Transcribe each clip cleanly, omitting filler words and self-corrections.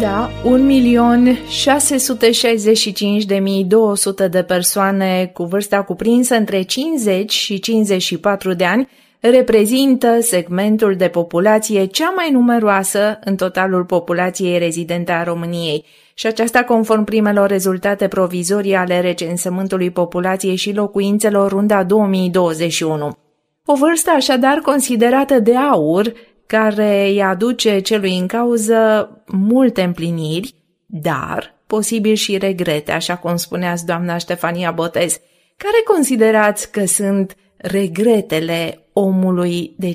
Da, 1.665.200 de persoane cu vârsta cuprinsă între 50 și 54 de ani reprezintă segmentul de populație cea mai numeroasă în totalul populației rezidente a României, și aceasta conform primelor rezultate provizorii ale recensământului populației și locuințelor Runda 2021. O vârstă așadar considerată de aur, care îi aduce celui în cauză multe împliniri, dar posibil și regrete, așa cum spuneați, doamna Ștefania Botez. Care considerați că sunt regretele omului de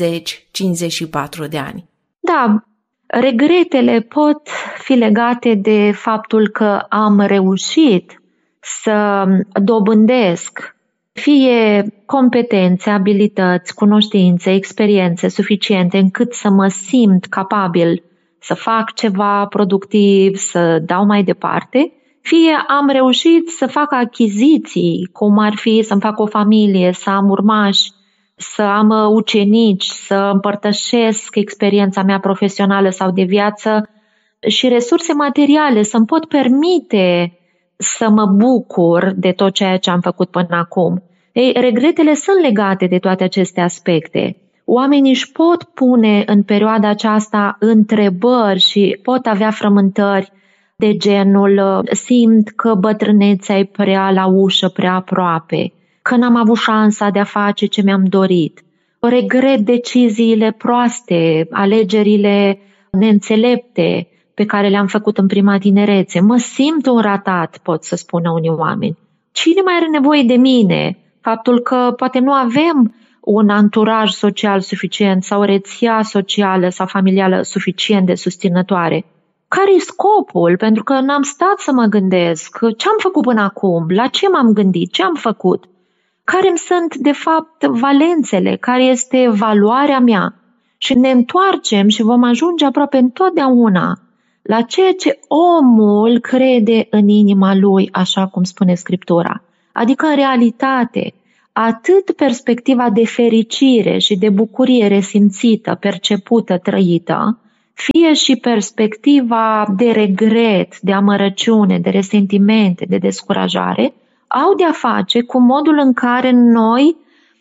50-54 de ani? Da, regretele pot fi legate de faptul că am reușit să dobândesc fie competențe, abilități, cunoștințe, experiențe suficiente încât să mă simt capabil să fac ceva productiv, să dau mai departe, fie am reușit să fac achiziții, cum ar fi să-mi fac o familie, să am urmași, să am ucenici, să împărtășesc experiența mea profesională sau de viață și resurse materiale, să-mi pot permite să mă bucur de tot ceea ce am făcut până acum. Ei, regretele sunt legate de toate aceste aspecte. Oamenii își pot pune în perioada aceasta întrebări și pot avea frământări de genul: simt că bătrânețea e prea la ușă, prea aproape, că n-am avut șansa de a face ce mi-am dorit, regret deciziile proaste, alegerile neînțelepte pe care le-am făcut în prima tinerețe, mă simt un ratat, pot să spună unii oameni. Cine mai are nevoie de mine? Faptul că poate nu avem un anturaj social suficient sau o rețea socială sau familială suficient de susținătoare. Care e scopul? Pentru că n-am stat să mă gândesc ce am făcut până acum, la ce m-am gândit, ce am făcut, care îmi sunt de fapt valențele, care este valoarea mea. Și ne întoarcem și vom ajunge aproape întotdeauna la ceea ce omul crede în inima lui, așa cum spune Scriptura. Adică, în realitate, atât perspectiva de fericire și de bucurie resimțită, percepută, trăită, fie și perspectiva de regret, de amărăciune, de resentimente, de descurajare, au de-a face cu modul în care noi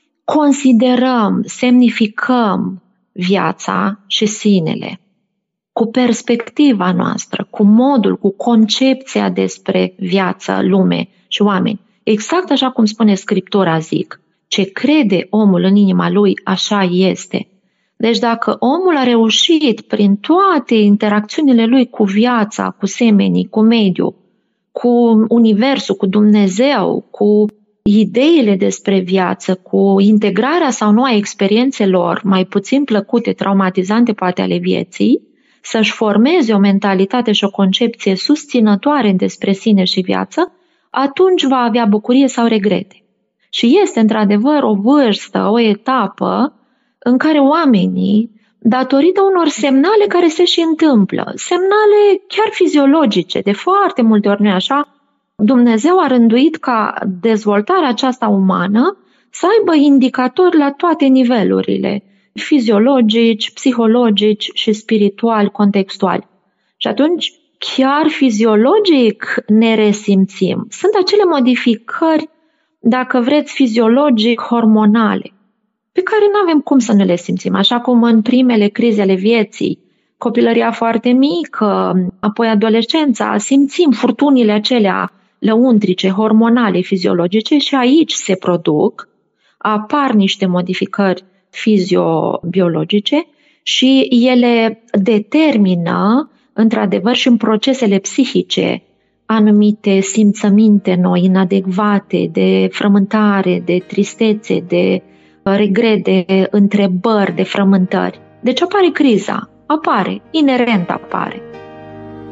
considerăm, semnificăm viața și sinele, cu perspectiva noastră, cu modul, cu concepția despre viață, lume și oameni. Exact așa cum spune Scriptura, zic, ce crede omul în inima lui, așa este. Deci dacă omul a reușit prin toate interacțiunile lui cu viața, cu semenii, cu mediul, cu universul, cu Dumnezeu, cu ideile despre viață, cu integrarea sau nu a experiențelor mai puțin plăcute, traumatizante poate ale vieții, să-și formeze o mentalitate și o concepție susținătoare despre sine și viață, atunci va avea bucurie sau regrete. Și este într-adevăr o vârstă, o etapă în care oamenii, datorită unor semnale care se și întâmplă, semnale chiar fiziologice, de foarte multe ori nu așa, Dumnezeu a rânduit ca dezvoltarea aceasta umană să aibă indicatori la toate nivelurile, fiziologici, psihologici și spirituali, contextuali. Și atunci, chiar fiziologic ne resimțim. Sunt acele modificări, dacă vreți, fiziologic, hormonale, pe care nu avem cum să ne le simțim. Așa cum în primele crize ale vieții, copilăria foarte mică, apoi adolescența, simțim furtunile acelea lăuntrice, hormonale, fiziologice și aici se produc, apar niște modificări fiziobiologice și ele determină, într-adevăr, și în procesele psihice, anumite simțăminte noi, inadecvate, de frământare, de tristețe, de regret, de întrebări, de frământări. Deci apare criza, inerent apare.